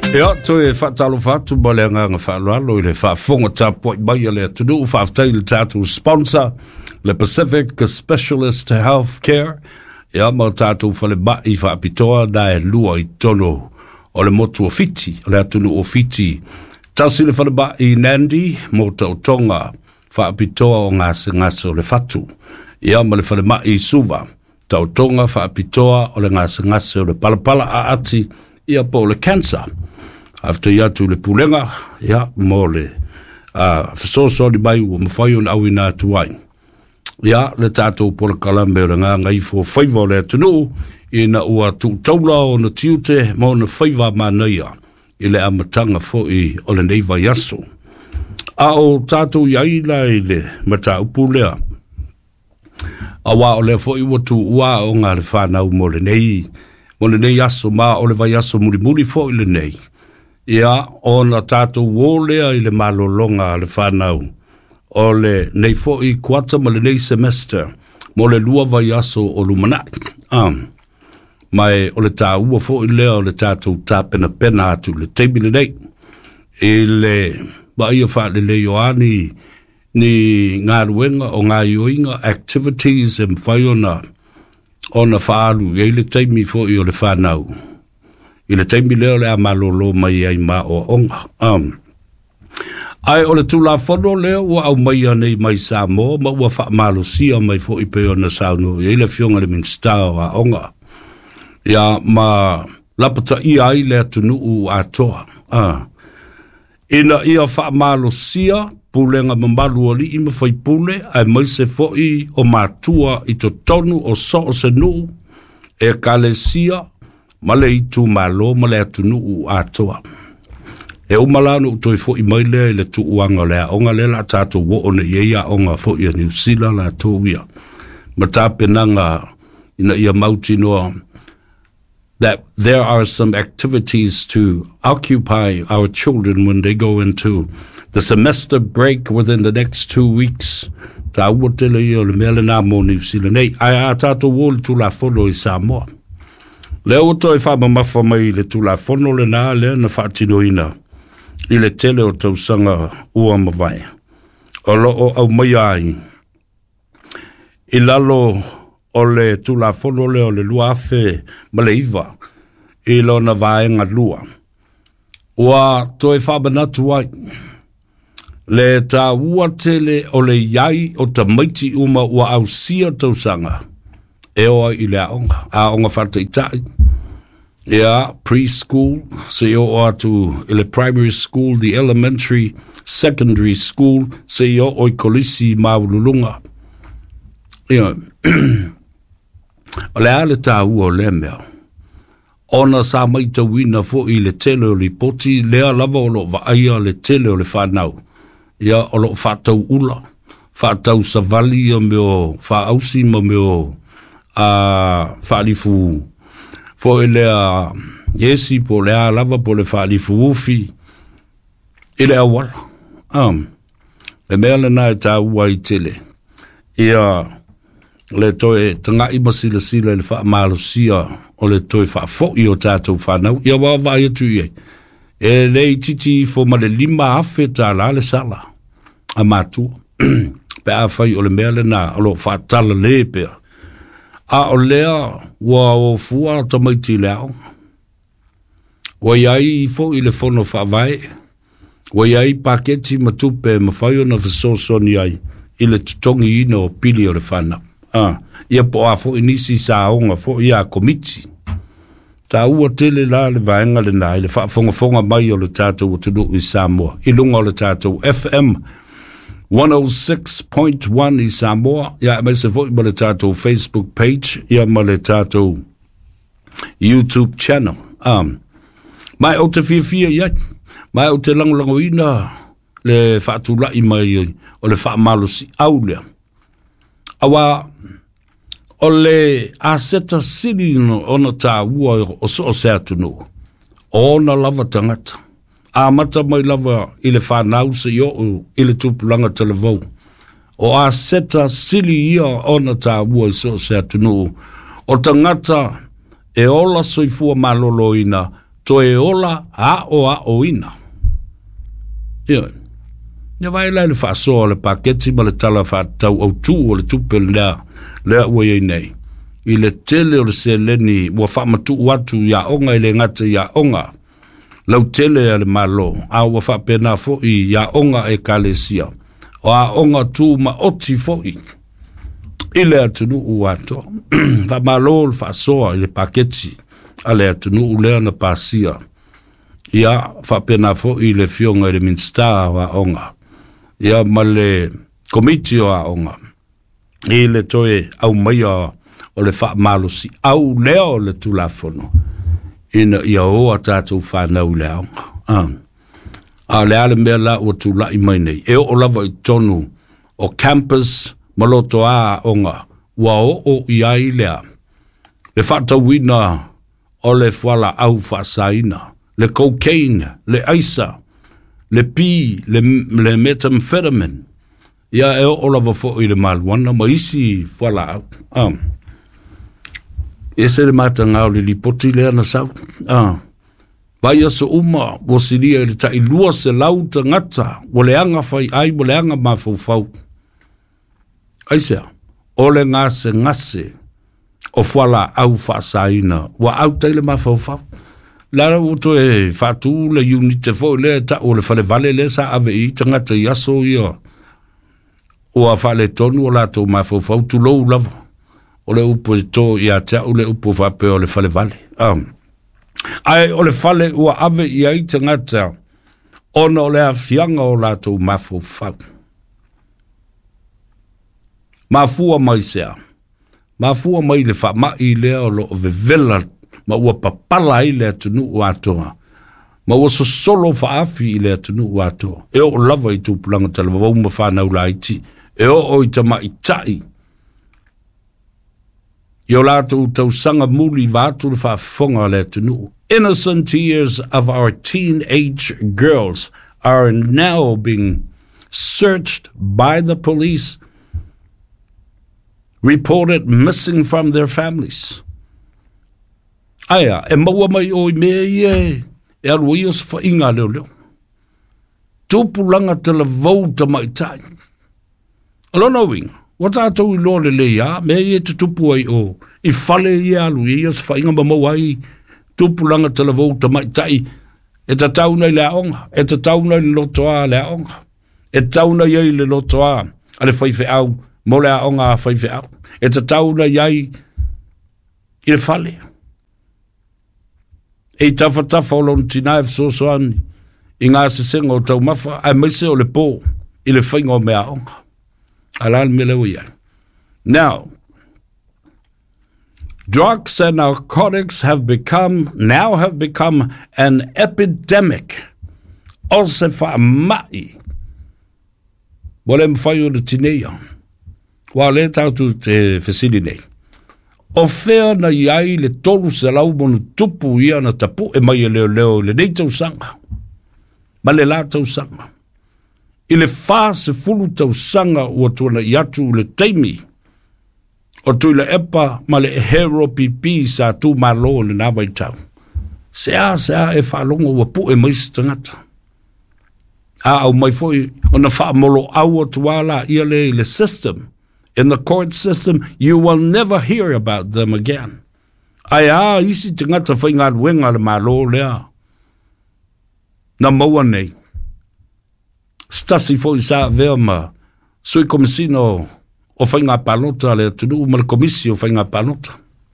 Ja, to e whaatalo whatu balenga ngā whaaloalo i le whaafonga tāpua i mai le tunu whaaftai le tātou sponsor le Pacific Specialist Health Care. Ja, ma tātou whale mai whaapitoa na e lua i tono o le motu o fiti, o le atunu o fiti. Tasi le whale mai i Nandi, mo tau tonga whaapitoa o ngase o le whatu. Ja, ma le whale mai i Suva, tau tonga whaapitoa o le ngase o le palapala a ati ia po le cancer. After ya tu le pulenga, ya mo le so di mai o mawhai au ina tuai. Ya le tātou pola kalambe o ngā ngai fo whaiva le tunu ina ua tu taula o na tiute mo na whaiva manaia i le amatanga fo i o le neiva yaso. A o tātou iai lai le mata upulea. A wā o le fo i watu ua o ngā le whanau mo le nei yaso ma o le vai yaso muri fo i le nei. Ia, o na tātou wōlea i le malolonga le whanau. O le nei fo i kuata ma le nei semester, mo le lua vai aso o lumanak. Mai o le tā ua fo i lea o le tātou tāpena pena atu le teimi le nei. I le mai o wha le leo ani ni ngā ruenga o ngā ioinga activities e mwhai o na whaalu. I le teimi fo i o le whanau. I le taimi leo le a malolo mai ai ma o onga. Ai o le tula whono leo ua au mai anei mai sa mo, ma ua wha malo sia mai fo i peo na sauno. I le fionga le minstao a onga. Ia ma lapata i ai le atunu u atoa. Ina ia wha malo sia, pulenga mamalu o li ima whai pule, ai mai se fo i o matua i to tonu o so o se nuu, e kale sia, male i tu malo, male atunu u atoa. E umalano utoi fo i mai lea i le tu uanga lea, onga lea la tātou wo o ne ia onga fo i a New Zealand la tōwia. Ma tāpenanga ina ia mauti noa, that there are some activities to occupy our children when they go into the semester break within the next 2 weeks. Tā ua tele i o le mele nā mō New Zealand. Ei, ai a tātou wo le tu la fono i Samoa. Leo to e whamamafa mai le tula whono le nā lea na whaatino ina i le tele o tausanga ua mawai. O lo o au mai ai. I lalo o le tula whono le o le lua afe ma le iwa. I lo na vaenga lua. Ua to e whamanatu ai. Le tā ua tele o le iai o ta maiti uma ua au sia tausanga. E oa i le aonga whata i tai. Ia, preschool, se o atu i le primary school, the elementary, secondary school, se o oi kolisi maululunga. Ia, o le ale tā ua o le mea. Ona sa mai tawina fo i le tele o li poti, lea lava o lo vaia le tele o le whanau. Ia, o lo whatau ula, whatau savali o meo, whaausi mo meo, whaalifu fo e lea yesi po lea lava po le whaalifu ufi i lea wala le mea le nai tā ua i tele ia le toe tanga ima sila le wha malusia o le toe wha fo i o tātou whanau ia wawa i atu i e le i titi fo ma le 5 afe tā la le sala a mātua pe a whai o le mea le nā alo whaatala le pea. A o lea, wa o fua ta maiti leo. Wa iai fo i le fono whaavai. Wa iai paketi matupe mawhaio na whasosoni ai i le tutongi ina o pili o le whana. Ia po a fo i nisi sa aonga fo i a komiti. Ta ua tele la le vaenga le nai, le whaafonga mai o le tātou o tunu i Samoa. I lunga o le tātou FM 106.1 i Samoa. Ia mai se fo i ma le tātou Facebook page. Ia ma le tātou YouTube channel. Mai o te fia ia. Mai o te langolango ina le whaatula i mai o le whaamalosi au lea. Awa o le aseta sili ona tā ua o so se atunu. O na lava tangata. A mata mai lava i le whanau se i i le tupulanga televou. O a seta sili ia ona tā ua i so se atunu. O tangata e ola soifua malolo ina to e ola a o ina. Ia vai lai le whaasoa le paketi ma le tala whaatau au tū o le tupe lea ua iei nei. I le tele o le se leni ua whaamatu watu ia onga i le ngata ia onga. Lau tele a le malo, a ua whaapena fo i ia onga e kalesia. O a onga tū ma oti fo i. I le atunu uato. Wha malo le whaasoa i le paketi a le atunu ulea na pasia. Ia whaapena fo i le fionga i le minsta wa onga. Ia ma le komiti o a onga. I le toe au maia o le wha malosi au leo le tulafono. Ina ia o a tātou whanau le aonga. A le ale mea la ua tula i mai nei. E o lava i tonu o campus maloto a onga. Wa o i lea. Le whatauina o le whala au whaasaina. Le cocaine, le aisa. Le pi, le methamphetamine. Ia e o lava fo i le maluana, ma isi whala au. E se le mata ngau le lipoti le ana sau. Vai aso uma, wo siria le ta ilua se lauta ngata, wo le anga fai ai, wo le anga mafau. Aisea, o le ngase, o whala au whaasaina, wa au teile mafau. Lara uto e fatu le unite fo le ta o le fale vale le sa ave i tangata i aso ia. O a fale tonu o la to mafau tu lo lava. O le upo to ia te o le upo fape o le fale vale. Ai o le fale ua ave i ai tangata ona o le afianga o la to mafau. Mafua mai sea. Mafua mai le fa mai le o lo vevela ma ua papala i le atunu ua atoa. Ma ua solo faafi i le atunu ua atoa. E o lava i tūpulanga tala wawau ma whanau la iti. E o i tama i tai. I o lato tausanga muli vātu le whaafonga le atunu. Innocent years of our teenage girls are now being searched by the police, reported missing from their families. Aia, e maua mai o i mea ie, e alu i o sa whainga leo. Tūpulanga te la vauta mai tai. Alona winga, wata atou i loa le lea, mea ie te tupu ai o, i fale i alu i o sa whainga ma maua ai, tūpulanga te la vauta mai tai, e ta tauna i le aonga, e ta tauna i le lotoa le aonga, e tauna i le lotoa, ale whaife au, mo le aonga a whaife au, e ta tauna i le fale. E tafa o lon tina e fsosoani, i ngā sesenga o tau mafa, ai maise o le pō, i le whainga o mea onga. Alal me lewa iai. Now, drugs and narcotics have become an epidemic. O se wha mai. Wale mwhai o le tinea. Wa le tautu te whesili nei. O whea na iai le tolu se lau monu tupu ia na tapu e mai leo le nei tau sanga. Ma le la tau sanga. I le wha se fulu tau sanga ua tuana i atu le teimi. O tui le epa ma le hero pipi sa tu malo le nawai tau. Sea e whalongo ua pu e maisi tangata. A au mai foi o na wha molo au o tuala ia le system. In the court system, you will never hear about them again. Ai isi te ngata whainga wenga le malo lea. Na maua nei. Stasi foi sa vea ma sui komisino o whainga palota le tunu ma le komisi o whainga palota.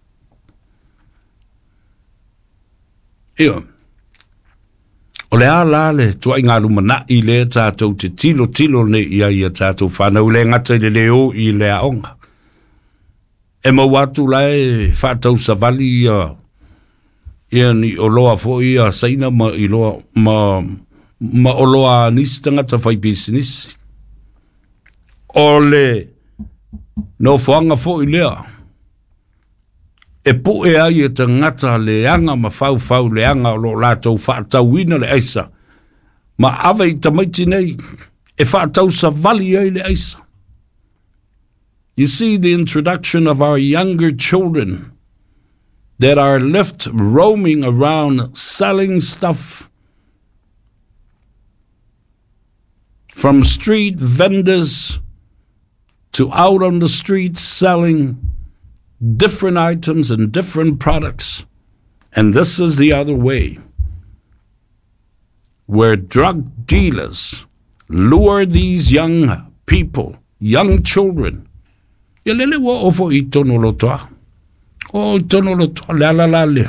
Ia. O le ala le tua inga lumana i le tātou te tilo ne ia tātou whanau le ngata i le leo i le aonga. E mau atu lai whātau savali ia ni o loa fo ia saina ma i loa ma o loa nisi tangata whai business. O le no whanga fo i lea. E pu e ai e tangata le anga ma fau le anga o lo lātou whaatau ina le aisa. Ma awe i tamaiti nei, e whaatau sa vali ai le aisa. You see, the introduction of our younger children that are left roaming around selling stuff from street vendors to out on the streets selling different items and different products. And this is the other way, where drug dealers lure these young people, young children. Yelele wa ofo I tono lo toa. O tono lo toa la lea.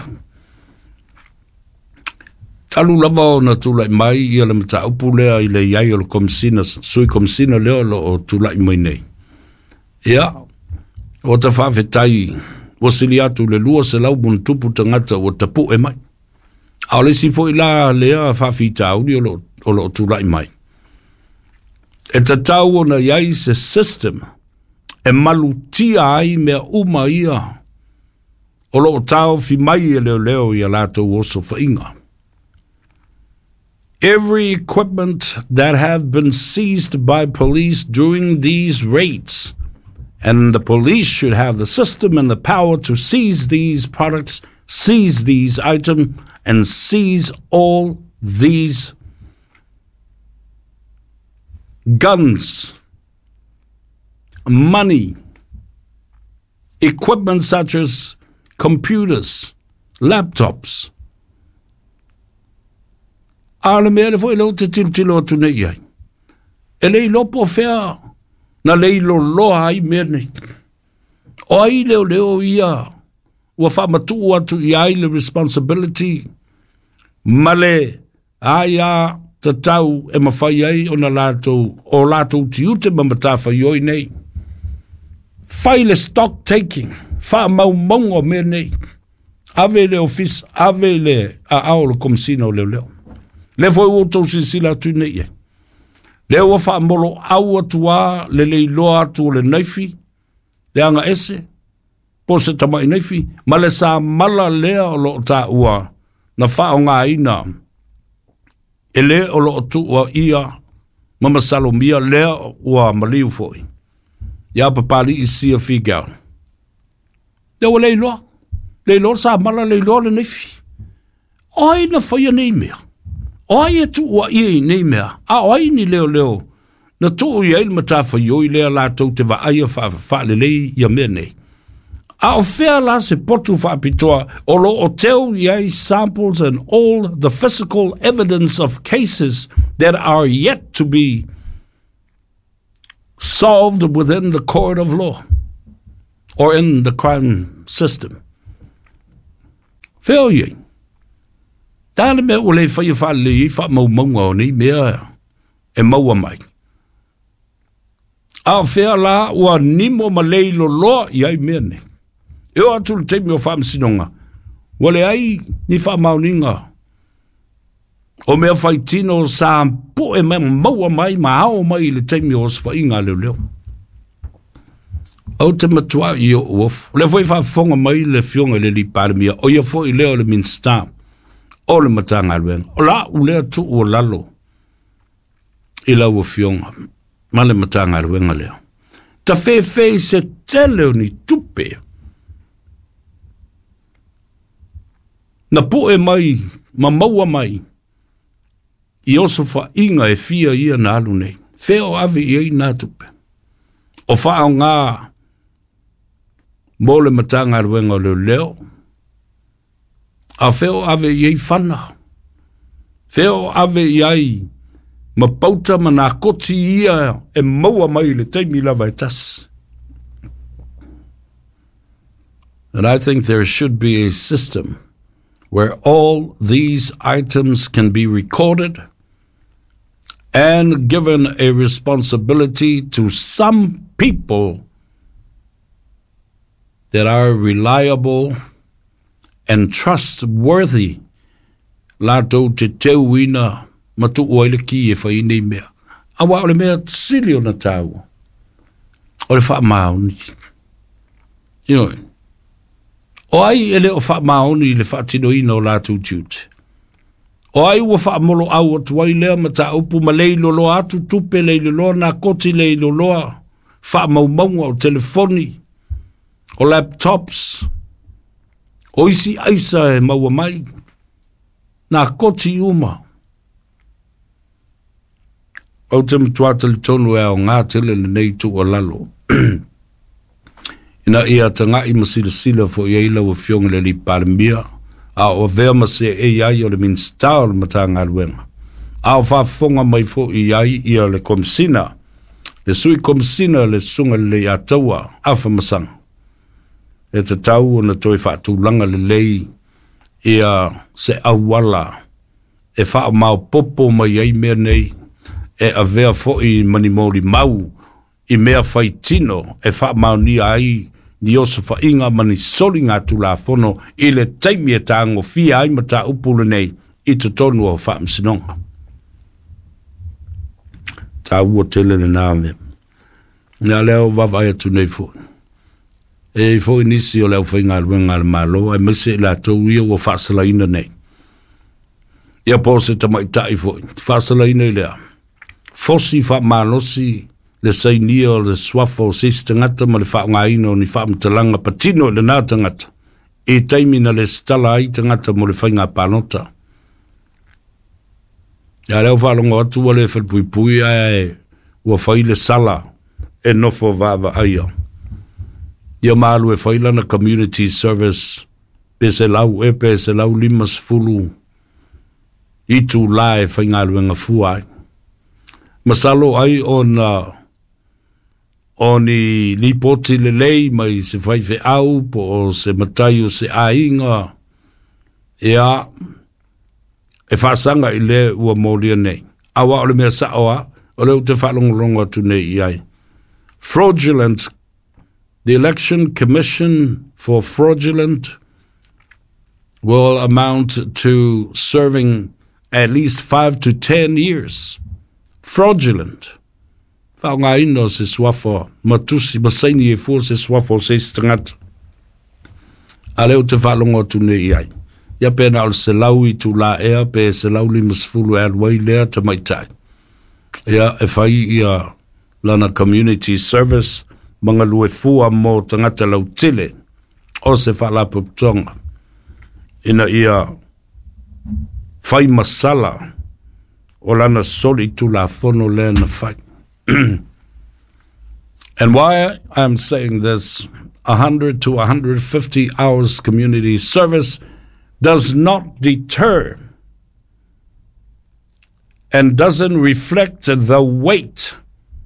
Talu lava o na tulai mai I le mata upu lea I le iai o le komisina, sui komisina leo lo o tulai mai nei. Ia, o ta whawhetai, o sili atu le lua se lau muntupu tangata o tapu e mai. Ao le si fo I la lea whawhita auri o lo tulai mai. E ta tau o na iai se system, e malutia ai mea uma ia, o lo tau fi mai e leo I a lato oso whainga. Every equipment that have been seized by police during these raids, and the police should have the system and the power to seize these products, seize these items, and seize all these guns, money, equipment such as computers, laptops. Ale mea le foi lo te tilo atu nei ai. E lei lopo fea, na lei lo loa ai mea nei. O ai leo ia, ua whamatu atu I ai le responsibility, male aia ta tau e mawhai ai o na o lato tiute mamata whaioi nei. Whai le stock taking, wha mau mea nei. Ave le office, ave le a ao le komisino leo. Le foi o tau sila tu nei. Le o wha molo au atua le loa atu le naifi, le anga ese, po se tamai naifi, ma le sa mala lea o lo ta ua, na wha o ngā ina, e le o lo tu ua ia, mama salomia lea ua maliu foi. Ia papali isi a figau. Le o le loa sa mala le loa le naifi. Oi na whaia nei mea. Oi e tu ua ia nei mea. A oi ni leo. Na tu ua ia mata whaioi lea la tau te wa aia wha le lei ia mea nei. A o whea la se potu wha pitoa o lo o teo iai samples and all the physical evidence of cases that are yet to be solved within the court of law or in the crime system. Whea iai. Tāle mea o le whaia whale I wha maunga o ni mea e maua mai. A whea la ua nimo ma leilo loa I ai mea ne. E o atu le teimi o whaamsinonga. Wale ai ni wha mauninga. O mea whaitino sa po e mea maua mai ma ao mai le teimi o swainga leo. Au te matua I o uof. Le foi whafonga mai le fionga le li paramia. O ia foi leo le minsta. O le matanga luenga. O la u lea tu o lalo. I la ua fionga. Ma le matanga luenga leo. Ta fe se tele ni tupe. Na po e mai, ma maua mai. I oso wha inga e fia ia na alu nei. Feo ave I ei nā tupe. O wha o ngā mo le matanga luenga leo. A feo ave I ei whana. Feo ave I ai ma pauta ma nā koti ia e maua mai le teimi lava e tas. And I think there should be a system where all these items can be recorded and given a responsibility to some people that are reliable and trustworthy. Lato te teuina matu oile ki e whaine mea. Awa ole mea sili o na tau. Ole wha mauni. You know, o ai ele o wha mauni le wha tino ina o latu tute. O ai ua wha molo au o tuai lea mata upu ma leilo loa atu tupe leilo loa na koti leilo loa. Wha maumaunga o telefoni. O laptops. O isi aisa e maua mai, nā koti uma. Au te mtuata li tonu e o ngā tele le nei tu o lalo. Ina ia tanga i masila sila fo i eila wa fionga le li paramia, a o vea mase e iai o le minsta o le mata ngā luenga. A o whafonga mai fo i iai i o le komisina, le sui komisina le sunga le ataua, awha masanga. E te tau o na toi whaatulanga le lei, ia se awala, e wha mau popo mai ei mea nei, e a vea fo i manimori mau, i mea whai tino, e wha mau ni ai, ni osa wha inga mani soli ngā tula whono, i le taimi e tāngo fia ai mata upule nei, i te tonu o wha msinonga. Tā ua tele le nāme. Ngā leo wawai atu nei fo. E fo inisi o leo whai ngā luenga le malo, ai mese la tau ia o whaasala ina nei. Ia pose tamai tai fo, whaasala ina i lea. Fosi wha malosi, le sainia o le swafo sis tangata ma le wha ngaino ni wha mtalanga patino le nā tangata. E taimina le stala ai tangata mo le whainga panota. Ia leo whalonga atu wa le whalpui ai ua whaile sala e nofo vava aia. Ia maalu e whaila na community service pe se lau e pe se lau limas fulu i tu la e whainga luenga fuai. Masalo ai o ni lipoti le lei mai se whaife au po o se matai o se ainga ea e whaasanga i le ua mōlia nei. Awa o le mea saoa o leo te whalongorongo atu nei i ai. Fraudulent, the election commission for fraudulent will amount to serving at least 5 to 10 years. Fraudulent. Whao ngā ino se swafo, matusi, masaini e fua se swafo se stangata. A leo te whalongo tu nei ai. Ia pēna o se lau i tu la ea, pē se lau li masfulu e alwai lea te maitai. Ia e whai ia lana community service, mga lue fua mō tangata lau tile, o se whalapu tonga. Ina ia whai masala, o lana soli tu la fono lea na whai. And why I'm saying this, 100 to 150 hours community service does not deter and doesn't reflect the weight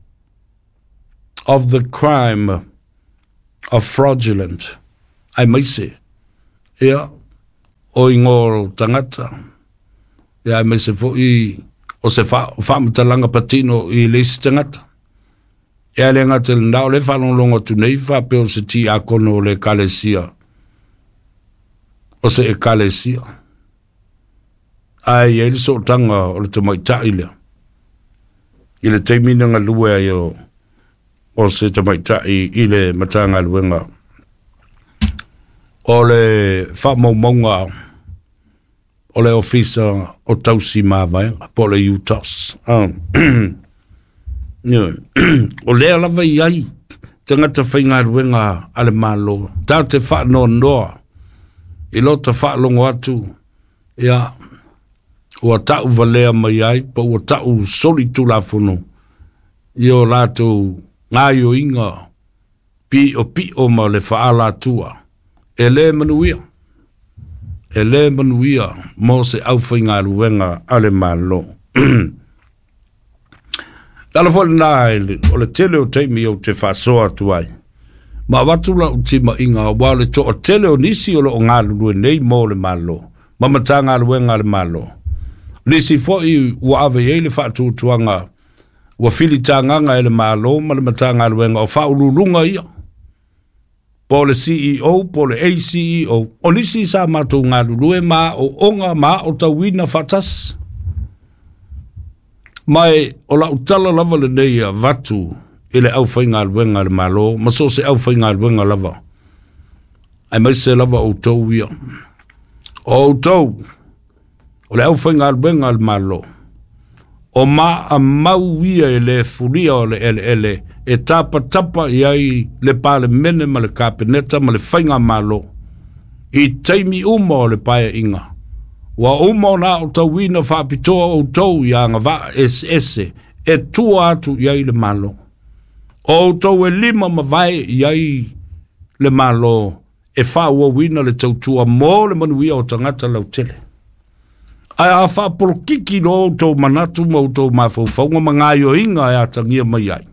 of the crime of fraudulent. I may say, yeah, o ingoro tangata. Yeah, I may say for o se whamatalanga patino i leisi tangata. Ea le ngata le nao le whanongonga tu nei whapeo se ti a kono le kalesia. O se e kalesia. Ai e le so tanga o le te maita ilea. I le teimina ngā lua i o se te maita i le matanga luenga. O le whamaumaunga o le ofisa o tausi mawai, po le UTAS. O lea lava i ai, te ngata whainga ruenga ale malo. Tā te whaano noa, i lo te whaalongo atu, ia, ua tau valea mai ai, pa ua tau soli tu la whono. I o rātou ngāio inga, pi o ma le whaala tua. E le manuia. E le manuia mo se au whainga ruenga ale malo. Lala fole nā o le tele o teimi o te whasoa tuai. Ma watula o tima inga o wale to o tele o nisi o lo o ngā lue nei mo le malo. Ma mata ngā ruenga le malo. Nisi fo i ua ave e le whatu tuanga ua fili tānganga e le malo ma le mata ngā ruenga o whaululunga ia. Po le CEO, po le ACEO, o nisi sa mātou ngā lue ma o onga ma o tawina whatas. Mai o la utala lava le nei a vatu i le au whainga luenga le malo, ma so se au whainga luenga lava. Ai mai se lava o tau ia. O tau, o le au whainga luenga le malo. O ma a mau ia e le furia o le ele, e tapa i ai le pale mene ma le kapeneta ma le whainga malo. I teimi uma o le pae inga. Wa uma na o tau wina whapitoa o tau i anga wa ese e tua atu iai le malo. O tau e 5 mawai iai le malo e whaua wina le tau tua mō le manuia o tangata lau tele. Ai a whaporo kiki no o tau manatu ma o tau mawhauwhaunga mangaio inga e atangia mai ai.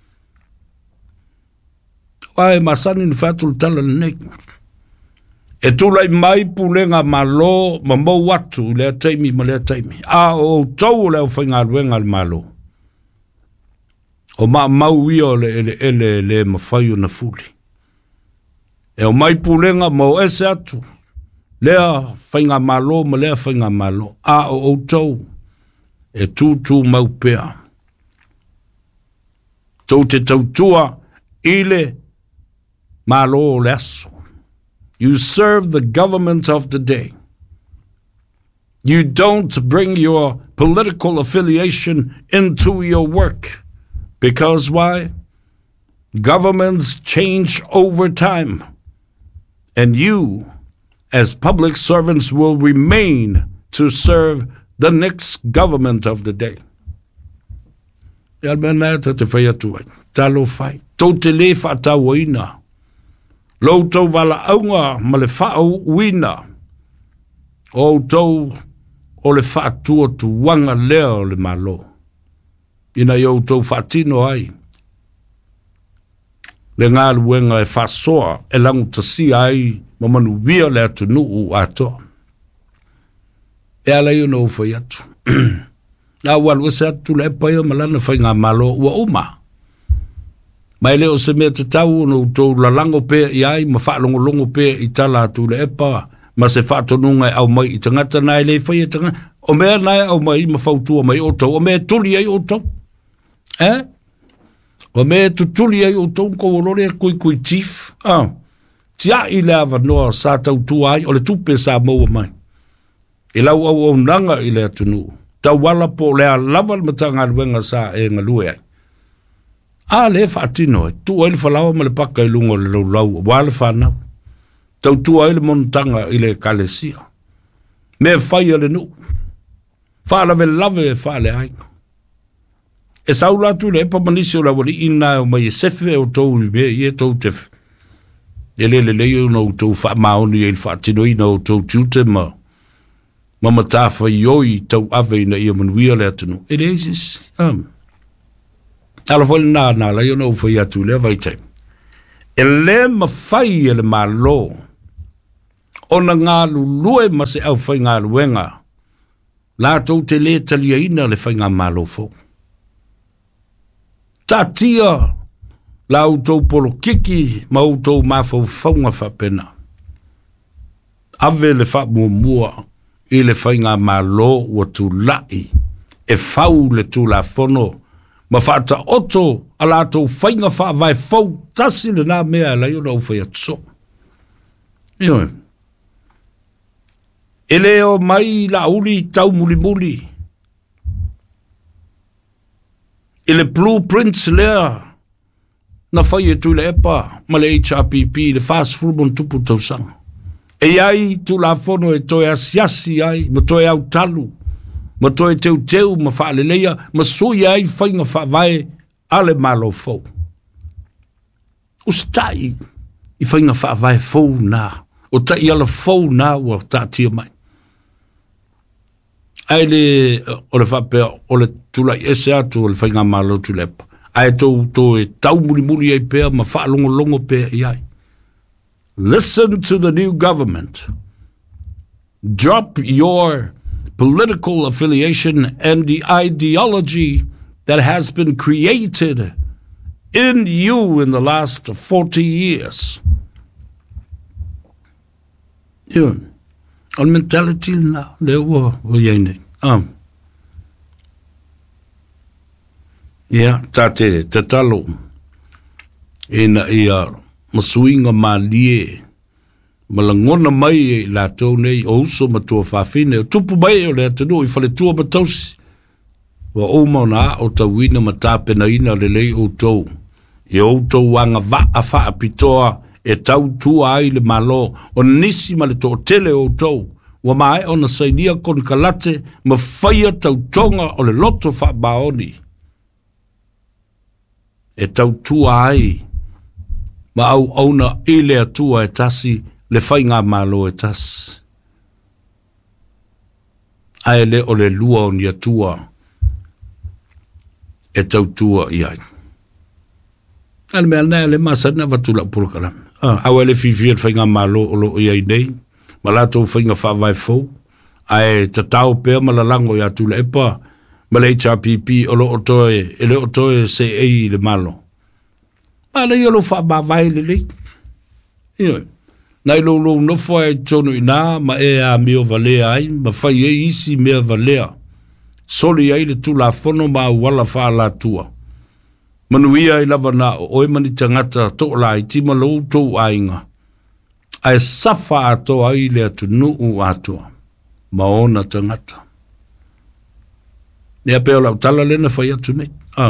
Ai masani ni whatul tala le nei. E tūlai mai pulenga malo ma mau watu lea taimi ma lea taimi. A o tau leo whainga luenga le malo. O mau ia le mawhai na fuli. E o mai pulenga mau ese atu. Lea whainga malo ma lea whainga malo. A o tau e tūtū mau pea. Tau te tautua ile malo le aso. You serve the government of the day. You don't bring your political affiliation into your work. Because why? Governments change over time. And you, as public servants, will remain to serve the next government of the day. Yalmena te whai atu ai. Talo whai. Tau te le whaatau ina. Lo tau wala aunga ma le whaau wina. O tau o le whaatua tu wanga leo le malo. Ina iau tau whaatino ai. Le ngā luenga e whasoa e langu tasi ai ma manu via le atu nuu atoa. E ala iu no whai atu. Nā walu ese atu le epaia malana whai ngā malo ua uma. Mai leo se mea te tau no tau lalango pe i ai ma whaalongo pe i tala atu le epa ma se whaatonunga au mai i tangata nai le whai e tangata. O mea nai au mai ma whautua mai o tau. O mea tuli ai o tau. O mea tutuli ai o tau ko olore kui chief. Tia i le ava noa sa tau tua ai o le tupe sa maua mai. I lau au nanga i le atunu. Tau wala po le a lava le matanga luenga sa e ngalue ai. A le whaatino e, tu ai le whalawa ma le paka i lungo le lau, wale whanau. Tau tu ai le montanga i le kalesia. Me whai ale nu. Whaalawe lave e whaale ainga. E saula tu le epa manisi o la wali ina o mai e sefe o tau i me, i e tau tefe. E le leo no tau wha maoni e le whaatino ina o tau tiute ma matafa i oi tau ave ina i a manuia le atunu. E le isis, ala fol na la yo no foi atu le vai tai ele ma fai ele malo ona nga lue ma se au fai nga luenga la to te le talia ina le fai nga malo fo tatia la auto polo kiki ma auto ma fo fonga fa pena ave le fa mua e le fai nga malo o tu lai e fau le tu la fono ma fata oto ala to fainga fa vai fau tasi le na mea la yo no fa yatso yo eleo mai la uli tau muli ele blueprints le na fa yetu le epa ma le HRPP le fast food bon tupu to sang e ai tu la fono e to asiasi ai mo to au talu ma toi teu ma whaale leia, ma sui ai whainga whawae ale malo fau. Ustai i whainga whawae fau nā, o tai ala fau nā ua tātia mai. Ai le, o le whapea, o le tulai ese atu o le whainga malo tulepa. Ai tō e tau muli ai pēr, ma whaalongo pēr i ai. Listen to the new government. Drop your political affiliation and the ideology that has been created in you in the last 40 years. Yeah. On mentality now, there were yene. Yeah, tate te talo ina ia masuinga malie malangona mai e la tone o uso matua fafine o tupu mai o le atanu i fale tua matausi wa o mauna o tawina matape na ina le lei o tau i o tau wanga va a wha apitoa e tau tua ai le malo o nisi ma le tō tele o tau wa mai ona sainia kon kalate ma whaia tau tonga o le loto wha baoni e tau tua ai ma au auna i le atua e tasi le whainga malo e tasi ai le o le lua o ni atua e tau tua i ai al me ana le masana vatula pulkala au le fifi whainga malo o lo i ai nei ma la tō whainga whawai fau ai ta tau pēr ma la lango i atu le epa ma le HRPP o lo otoe e le otoe se ei le malo ma le iolo whawai le le nai lo no foi tonu ina ma e a mio valea ai ma fai e isi mea valea soli ai le tu la fono ma wala fa la tua manuia i lava na o e mani tangata to la i tima lo to ainga ai safa ato ai le atu nuu atua ma ona tangata nea peo lau tala lena fai atu nei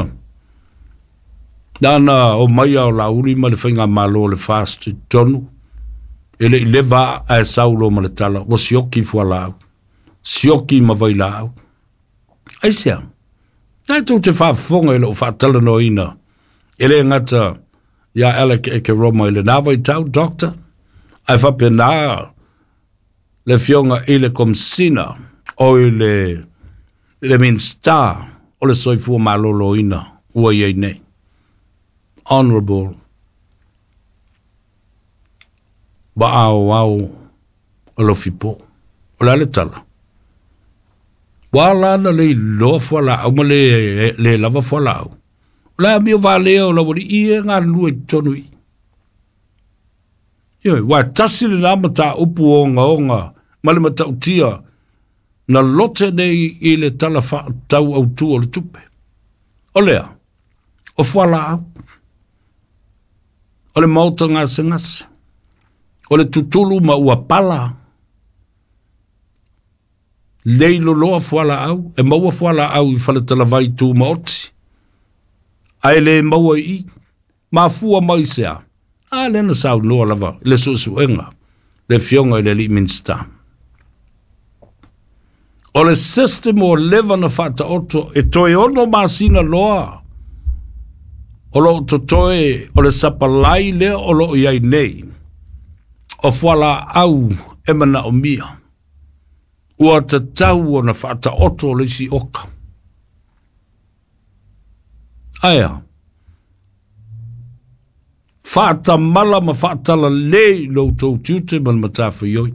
nana o mai au la uri ma le whainga malo le fast tonu ele i leva a saulo ma le tala o sioki fua lau sioki ma vai lau ai sea nai tau te whaafonga ele o whaatala no ina ele ngata ya Alec Eke Roma ele nawai tau doctor ai whape nā le fionga ele komsina o le minsta o le soifua malolo ina ua iei nei honorable ba au o lo fipo o la le tala wala na le lo fola o le lava fola la mi vale o la boli e nga lu tonui yo wa tasi le mata upu onga male mata utia na lote nei i le tala fa tau au tu o le tupe o lea o fola o le mauta ngas o le tutulu ma ua pala leilo loa fuala au e maua fuala au i fale talavai tu maoti ai le maua i ma fua mai sea a lena sau noa lava le susuenga le fionga i le li minsta o le system o leva na fata oto e toe ono masina loa o lo to toe o le sapalai le o lo iai nei o fuala au e mana o mia ua te tau o na whaata oto le si oka. Aia, whaata mala ma whaata la le lo tau tiute man matafa ioi.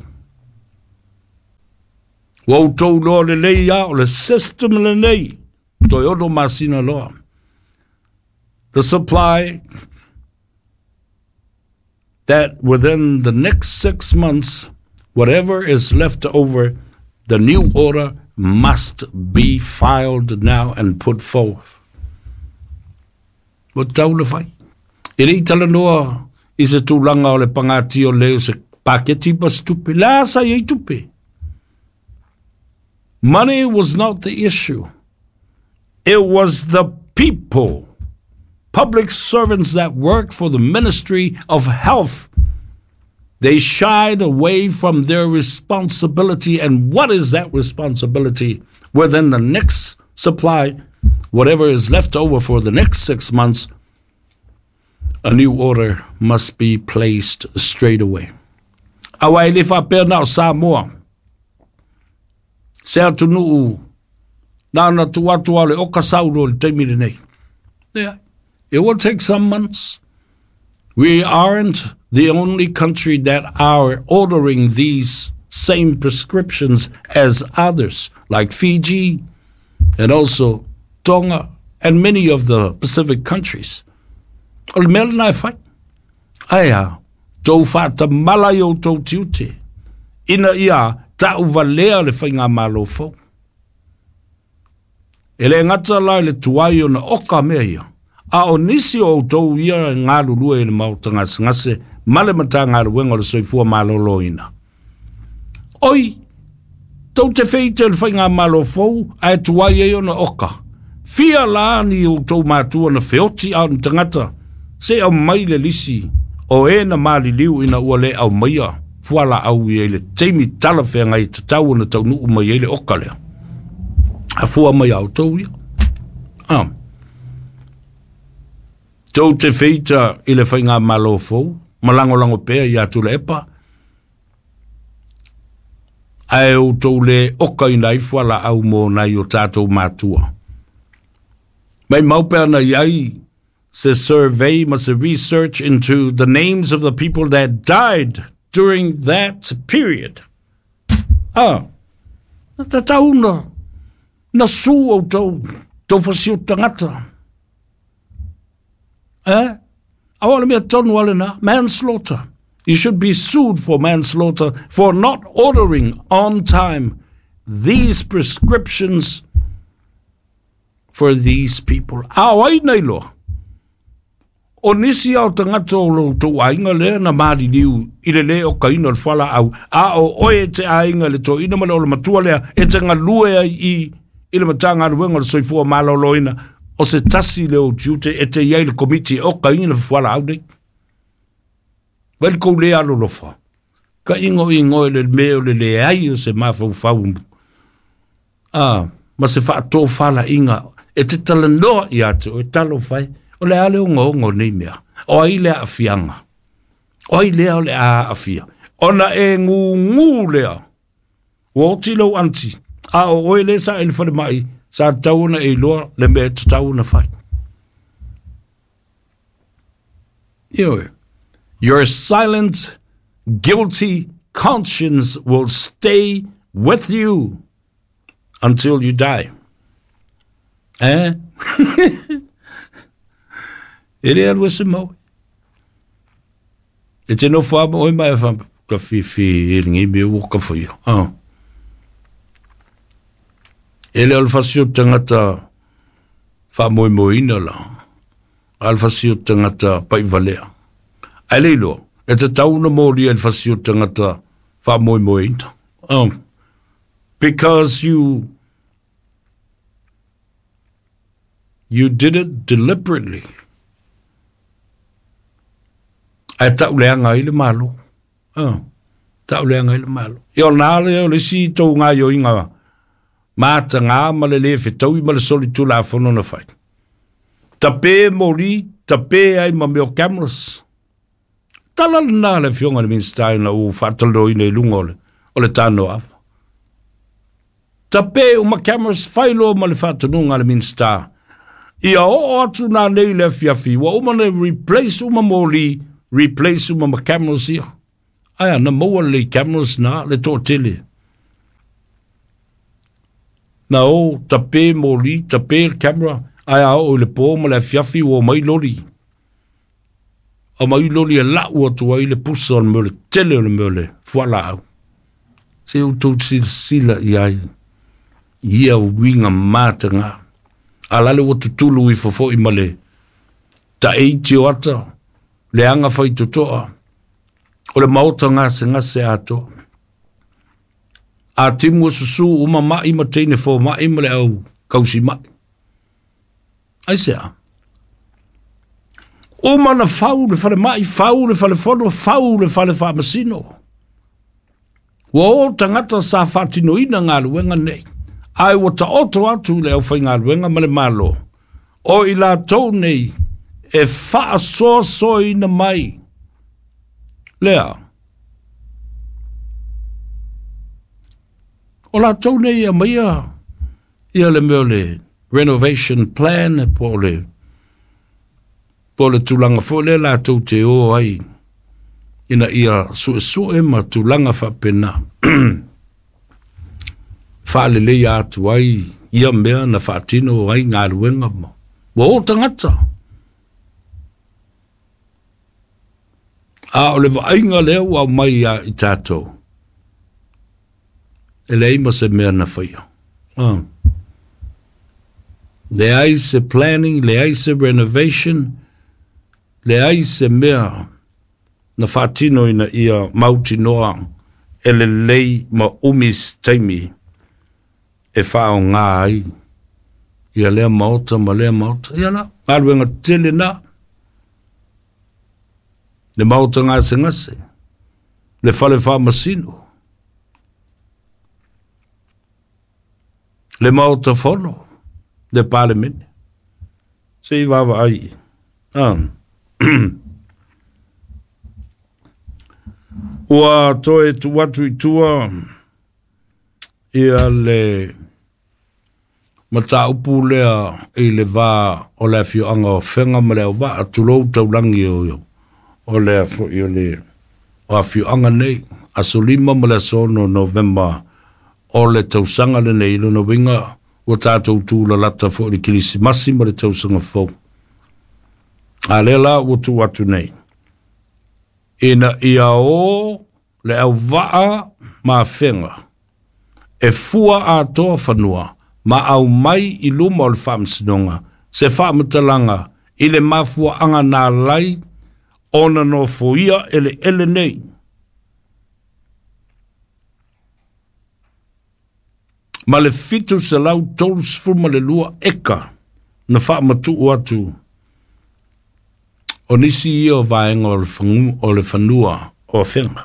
Wau tau loa le le ia o le system le nei, toi odo masina loa. The supply that within the next 6 months, whatever is left over, the new order must be filed now and put forth. What taule fai? Ele itala noa i se tūlanga o le pangati o leo se paketi pa stupe. La sa iei tupe. Money was not the issue. It was the people, public servants that worked for the Ministry of Health. They shied away from their responsibility. And what is that responsibility? Within the next supply, whatever is left over for the next 6 months, a new order must be placed straight away. Awa ele fa pena Samoa. Se atunu na na tuatu ale okasaulo le temile nei. Yeah. It will take some months. We aren't the only country that are ordering these same prescriptions as others, like Fiji and also Tonga and many of the Pacific countries. O le mele nai fai. Aia, tau whata malayo tau tiute. Ina ia tau valea le whainga malo fau. Ele ngata lai le tuai o na oka mea ia. A o nisi o tau ia ngā lulua e le mautanga ngase male mata ngā ruenga le soifua malo loina. Oi, tau te feite le whainga malo fau, a e tuai e o na oka. Fia la ni o tau mātua na feoti au ni tangata, se au mai le lisi o e na maliliu ina ua le au maia fuala au i le teimi tala whea ngai te tau na tau nuu mai ele okalea. A fua mai au tau ia. Tau te feita i le whainga malo fau, malango pea i atu le epa. Ai o tau le oka i nai fuala au mo nai o tātou mātua. Mai maupea na iai se survey must research into the names of the people that died during that period. Ta tau na su o tau whasio tangata. Awala mea tonu ale na, manslaughter. You should be sued for manslaughter for not ordering on time these prescriptions for these people. Ai nei loa. O nisi au tangata o lo tō ainga lea na maari liu i le leo ka ina le whala au. O oe te ainga le tō ina male o le matua lea e te ngā lue i le matanga anuenga le soifua mālo loina o se tasi leo tiute e te iei le komiti o ka ina le whala au nei. Wele kou lea alo lofa. Ka ingo le meo le ai o se mafau fau. Ma se wha tō whala inga e te tala noa i atu o e talo fai. O le ale o ngongo nei mea. O ai lea afianga. O ai lea o le a afia. Ona e ngu lea. O tilo anti. O oe le sa ele whare mai. Sa tauna e loa le mea te tauna fai. Ioe. Your silent, guilty conscience will stay with you until you die. Ele alua se mau. E te no wha oi mai wha ka whiwhi e ringi me uoka whaia. Ele alwhasio tangata wha moi ina la. Alwhasio tangata pai valea. Ele ilo, e te tauna mōri alwhasio tangata wha moi ina. Because you did it deliberately. Ai tau leanga i le malo. Tau leanga i le malo. Io nāle o le si tau ngā yo inga. Māta ngā ma le whetau i ma le soli tu la whono na whai. Ta pē mori, ta pē ai ma meo cameras. Tala le nā le whionga le minstai na u whatalo i nei lunga o le tāno awa. Ta pē o ma cameras whailo ma le whatanunga le minstai. Ia o atu nā nei le fiafi. Wa umane replace uma mori. Replace uma cameras here. Aya na moa le cameras na le tō tele. Na o tape mori, tape camera. Aya o le pō ma le fiafi o mai lori. A mai lori a la ua tua i le pusa o le mele, tele o le mele, fuala au. Se o tō sila i ai. Ia winga māta ngā. A lale o tutulu i fofo i male. Ta eiti o ata. Le anga fai tutoa. O le mauta ngase ato. A timu susu uma mai ma teine fo mai ma le au kausi mai. Ai sea. Uma na fau le fale mai, fau le fale fono, fau le fale fa masino. Wo tangata sa fatino ina ngā luenga nei. Ai o ta oto atu le au fai ngā luenga ma le malo. O i la tau nei. E wha so ina mai. Lea. O la tau nei a maia. Ia le meo le renovation plan po le tulanga fo le la tau te o ai. Ina ia sue ma tulanga fa pena. Fa le le atu ai. Ia mea na fa tino ai ngā ruenga mo. Wo tangata. O le vainga leo au mai i tātou. E le ima se mea na whaia. Le ai se planning, le ai se renovation, le ai se mea na whatino ina ia mauti noa e le lei ma umis taimi e whao ngā ai. Ia lea maota, ma lea maota. Ia na, ngā ruenga tele na. le mauta ngase, le fale whamasino, le mauta whono, le pale mene. Se i wawa ai. Ua toe tuatu i tua ia le mata upu lea i le wā o le fio anga o whenga ma leo wā atulou taulangi o le o a fio anga nei a solima ma le sono November o le tausanga le nei no winga o tātou tūla lata fo le kilisi masi ma le tausanga fo a le la o tu atu nei ina ia o le au waa ma whenga e fua a toa whanua ma au mai i luma o le whaamsinonga se whaamatalanga i le mafua anga nā lai ona no foia ele nei. Ma le fitu se lau tolu sfuma le lua eka na whaamatu atu o nisi i o vaenga o le whanua o whenga.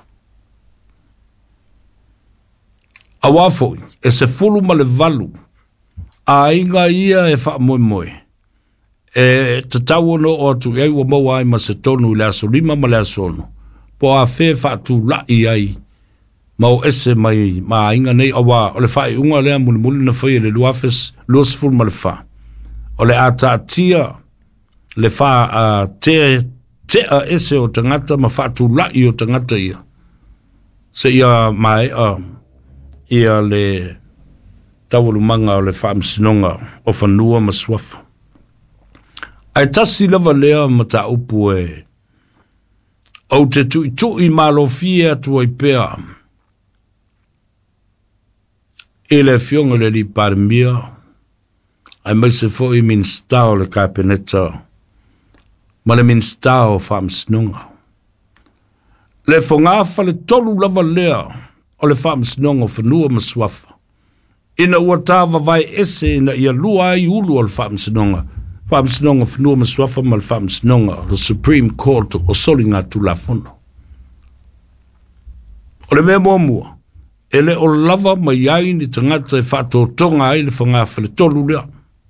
A wafoi, e se fulu ma le valu, a inga ia e wha moe moe. E te tau no o atu ei wa maua ai ma se tonu i le aso lima ma le aso no. Po a whe wha atu lai ai, ma o ese mai ma inga nei awa, o le wha i unga lea muli muli na whai le luafes, luas fulu ma le wha. O le ata atia, le wha a te a ese o tangata ma wha atu lai o tangata ia. Se ia mai ia le tawalu manga o le whaamsinonga o whanua ma swafa. Ai tasi lava lea ma ta upu e au te tui malo fia tua i pea e le fionga le li parmia ai mai se fo i min stao le kapeneta ma le min stao whaamsinonga. Le fongafa le tolu lava lea o le whaamsinonga whanua ma swafa. Ina ua tāwa vai ese ina ia lua ai ulu o le whaamsinonga. Whaamsinonga whanua ma swafa ma le whaamsinonga o le Supreme Court o soli ngā tulafono. O le mea mua, ele o lava ma iai ni tangata e whaatotonga ai le whangafa le tolu lea.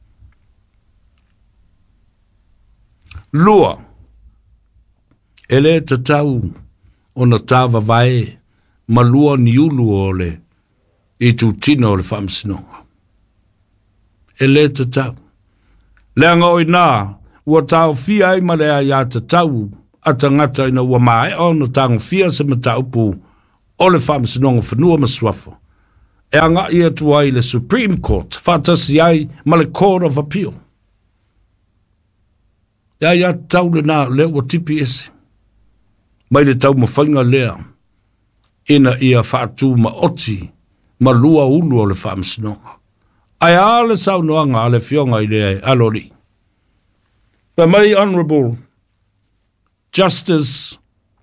Lua, ele te tau o na tāwa vai ma lua ni ulu o le i tu tina o le whaamsinonga. E le te tau. Leanga oi nā, ua tau fia ai ma lea ia te tau, a tangata ina ua mae o na tango fia se ma tau pu o le whaamsinonga whanua ma swafa. E anga ia tu ai le Supreme Court, whatasi ai ma le Court of Appeal. Ia tau le nā leo o TPS. Mai le tau ma whainga lea. Ina ia whaatu ma oti, ma lua ulu o le whaamsinonga. Ai ale saunoanga ale fionga i le alori. But my Honourable Justice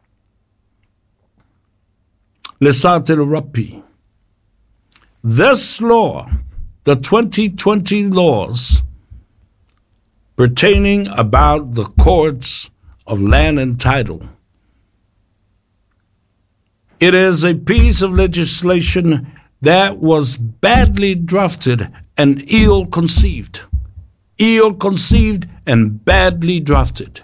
Lesatele Rapi, this law, the 2020 laws pertaining about the courts of land and title, it is a piece of legislation that was badly drafted and ill-conceived. Ill-conceived and badly drafted.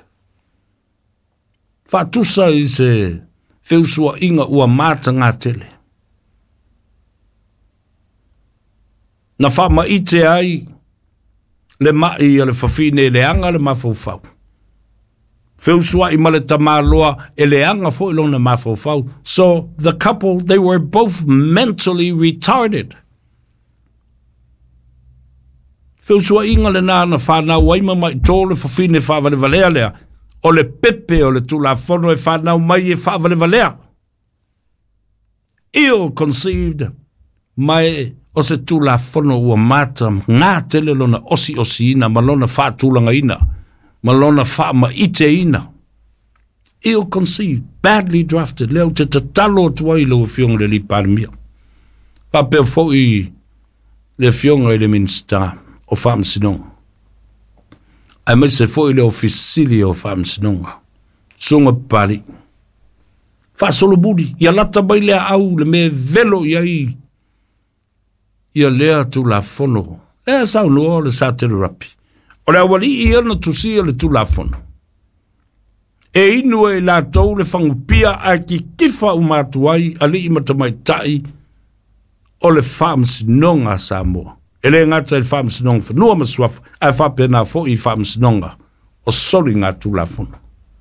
Whatusa i se whiusua inga ua mata ngā tele. Na whama ite ai le mai a le whawhine le anga le mawhauwhau. Whiusua i male tamaloa e le anga fo ilona mawhauwhau. So the couple, they were both mentally retarded. Whiusua inga le nāna whanau waima mai tō le whawhine whawale valea lea. O le pepe o le tula whono e whanau mai e whawale valea. Ill-conceived mai o se tula whono ua mata ngā tele lona osi ina malona whātulanga ina. Malona whaama ite ina. Ill-conceived, badly drafted. Leo te tatalo tuai lo fionga le li parmia. Papea fo i le fionga i le minsta o whaamsinonga. Ai mai se fo i le ofisili o whaamsinonga. Sunga pari. Whaasolo buri, ia lata mai lea au le me velo iai. Ia lea tu la fono. Lea sau noa le sa tele rapi. O le awali ia na tusia le tu la fono. E inu e la tau le whangupia a ki kifa umatuai ali i matamai tai o le whaamsinonga sa moa. E le ngata le whaamsinonga whanua masuafa ai whapena fo i whaamsinonga o soli ngā tu la fono.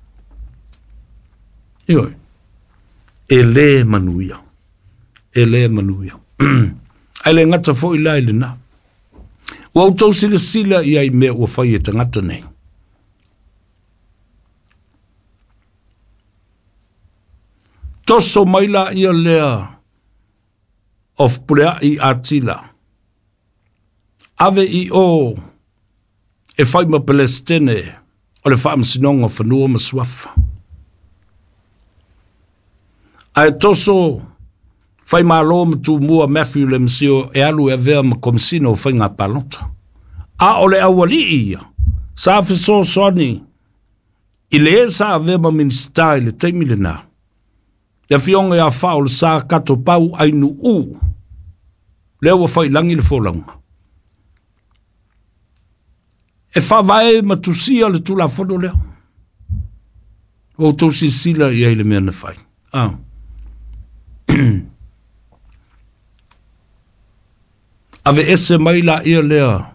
Ioi. E le manuia. E le manuia. Ai le ngata fo i lai le na. Wa utau sila sila i ai mea ua whai e tangata nei. Toso maila ia lea of pulea i atila. Ave i o e whai ma Palestine o le whaamsinonga whanua ma swafa. Ai toso whai malo mtu mua Matthew le msio e alu e vea ma komisino whai ngā palota. A o le awali ia, sa fiso soni, i le e sa vea ma ministai le teimile nā. Ia fionga ia whao le sa kato pau ainu u. Leo wa whai langi le fōlanga. E whawai matusia le tula whono leo. O tōsi sila i eile mea na whai. Ave ese maila ia lea.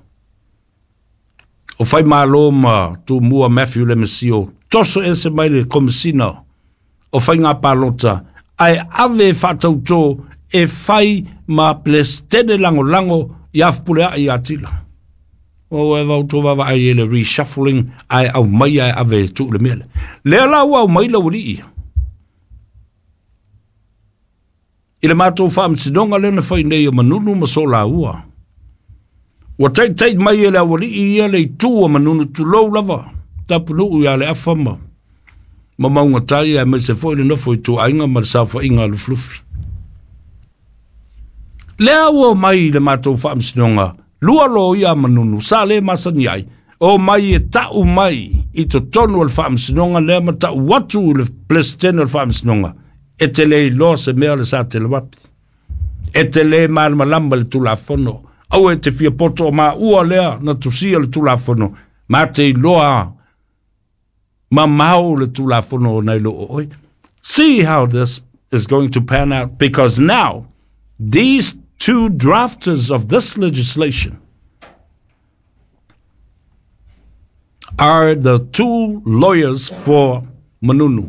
O whai malo ma tu mua Matthew le mesio. Toso ese maile komisina. O whai ngā palota. Ai ave whatau tō e whai ma Palestine lango lango i afpulea i atila. O e wau tō wawa ai ele reshuffling ai au mai ai ave tū le mele. Lea lau au mai lau rii. I le mātou whaamsinonga lena whai nei o manunu ma so la ua. Wa teit mai ele au rii ia le tū o manunu tu lou lava. Tapunu u ia le afama. Ma maunga tai ai mai se foi le nofo i tū ainga ma le safa inga le flufi. Lea ua mai le mātou whaamsinonga. Lua lo ia manunu, sa le masani ai. O mai e tau mai i to tonu al whaamsinonga lea ma tau watu le Palestine al whaamsinonga. E te le lo se mea le sa te le wapi. E te le maa malamba le tula fono. Au e te fia poto ma ua lea na tusia le tula fono. Ma te loa ma mau le tula fono o nei lo oi. See how this is going to pan out. Because now, these two drafters of this legislation are the two lawyers for Manunu.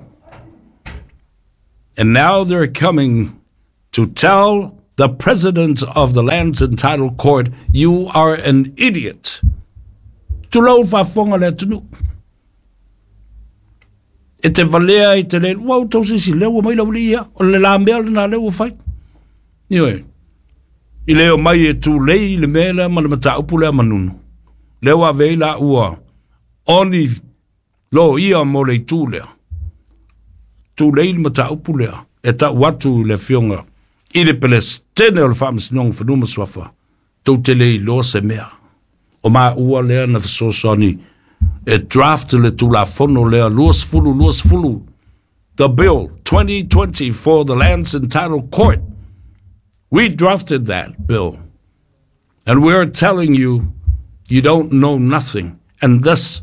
And now they're coming to tell the president of the Lands and Title Court, you are an idiot. Tulau whafonga le tunu. E te valea i te le, wau tausisi leo mai lau lia, o le la mea le na leo whai. Anyway. I leo mai e tu lei le mele ma le mata upu lea manunu. Leo a veila ua. Oni lo ia mo le tu lea. Tu lei le mata upu lea. E ta watu le fionga. I le Palestine o le whaamsinonga whanuma swafa. Tau te lei lo se mea. O maa ua lea na fisosoni. E draft le tu la fono lea luas fulu. The bill 2020 for the Lands and Title Court. We drafted that bill, and we're telling you, you don't know nothing. And this,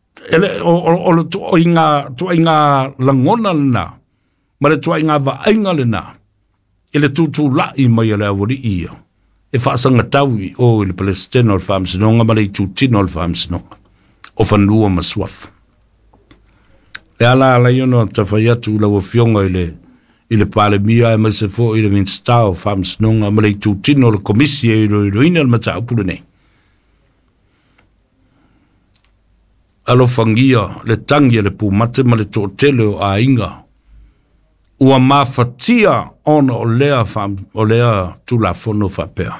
o inga langona lena, ma le tua inga vaenga lena, ele tutu lai mai ele awari ia. E whaasanga taui o ele Palestine o le whaamsinonga, ma le tutino o le whaamsinonga, o whanua maswaf. E ala yono ta whaiatu lau fionga ile pale mia e mase fo ile min style fams nonga male tu tino le komisie ile ina mata upule nei alo fangia le tangi le pu mate male to tele a inga ua mafatia on o lea fam o lea tu la fono fa per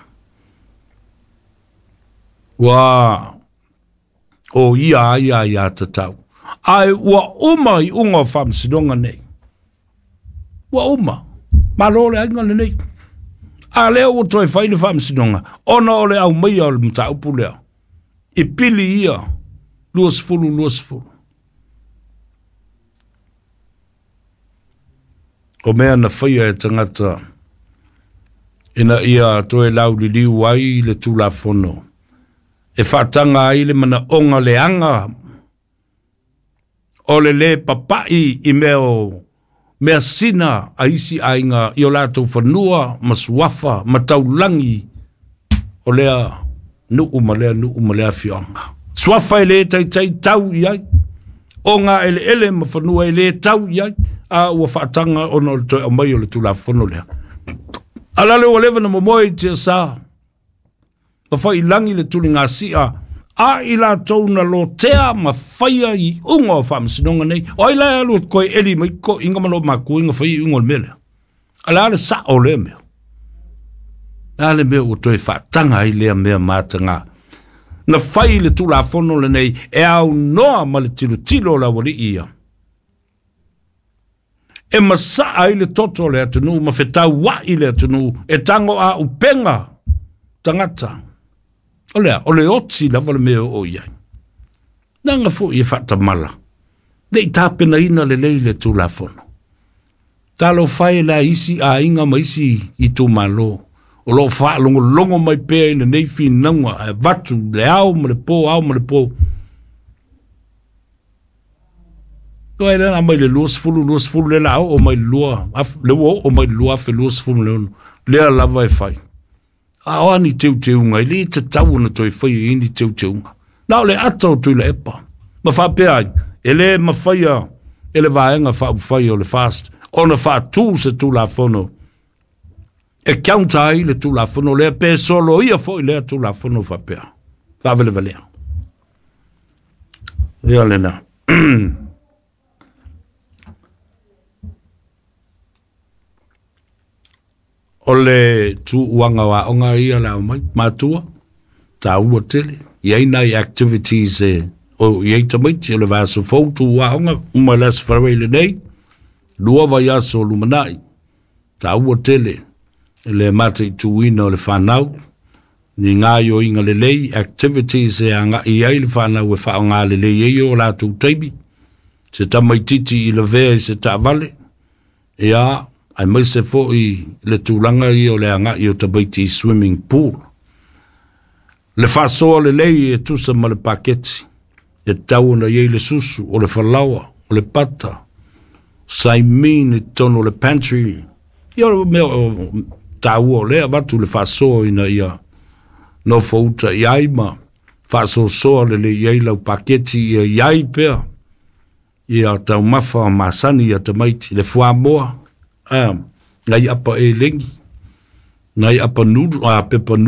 wa o ia tatau ai ua uma I unga fams nonga nei wa uma malole ainga le nei a leo o toi whai le whaamsinonga ona o le au mai au mta upu lea I pili ia luas fulu o mea na whaia e tangata ina ia toe lau li liu ai le tula fono. E whaatanga ai le mana onga le anga o le papai i mea sina a isi ainga i o lātou whanua, masuafa, mataulangi o lea nuu ma lea fionga. Suafa e le tai tau iai, o ngā ele ma whanua e le tau iai, a ua whaatanga o no le toi o mai o le tula whono lea. Alale o lewa na momoe i tia sā, ma whai langi le tuli ngā sia, a i la tau na lo tea ma whaia i unga o whaamasinonga nei. O i la alu koe eli mai ko inga malo maku inga whai unga o mele. Ala ale sa o lea mea. Ale mea o toi whaatanga i lea mea mātanga. Na whai le tula whono le nei e au noa ma le tilo la wali ia. E masa ai le toto le atunu, ma whetau wa i le atunu, e tango a upenga tangata. O le oti lava le mea o iai. Nanga fo i whata mala. Nei tāpena ina le lei le tula whono. Talo whai la isi a inga ma isi i tū malo. O lo wha longo mai pēa i le nei whinanga, e vatu, le au ma le pō. Toi la mai le luas fulu le lao o mai lua, le wo o mai lua fe luas fulu le ono. Lea lava e whai. A oa ni teuteunga, i le te tau na toi whai i ni teuteunga. Nao le atau tui le epa. Ma whapea ai, e le ma whaia, e le vaenga whai o le fast, o na wha tū se tū la whono. E kiaunta ai le tū la whono, le pē solo ia fo i le tū la whono whapea. Whawele valea. Ea lena. O le tu uanga wa onga ia la mai matua ta ua tele ia nai activities o ia tamai te le vaso foto wa onga uma las farwele nei lua va ia so lumanai ta ua tele le mate tu wino le fanau ni nga yo inga le lei activities anga ia le fanau e fa nga le lei yo la tu taibi se tamai titi i le ve se ta vale ia ai mai se fo i le tūlanga i o le anga i o tabaiti swimming pool. Le whasoa le lei e tusa ma le paketi, e tau na iei le susu, o le whalawa, o le pata, saimin i tono le pantry. I o mea tau o lea watu le whasoa ina ia no fauta i aima, whasoa soa le iei lau paketi i iai pea, i a tau mafa masani i a tamaiti, le fuamoa, ngai apa e lengi, ngai apa nudu, a pepa nudu,